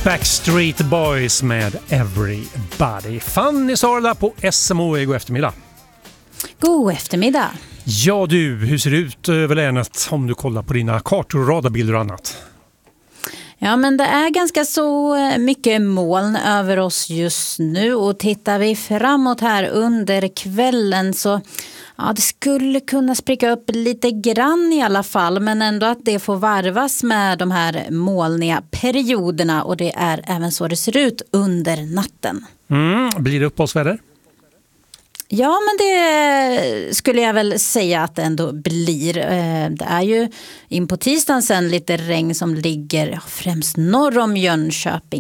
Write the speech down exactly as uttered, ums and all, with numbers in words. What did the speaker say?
Backstreet Boys med Everybody. Fanny Sarla på S M H. God eftermiddag. God eftermiddag. Ja du, hur ser det ut över länet om du kollar på dina kartor och radarbilder och annat? Ja, men det är ganska så mycket moln över oss just nu, och tittar vi framåt här under kvällen så ja, det skulle kunna spricka upp lite grann i alla fall, men ändå att det får varvas med de här molniga perioderna, och det är även så det ser ut under natten. Mm, blir det uppehållsväder? Ja, men det skulle jag väl säga att det ändå blir. Det är ju in på tisdagen sen lite regn som ligger främst norr om Jönköping.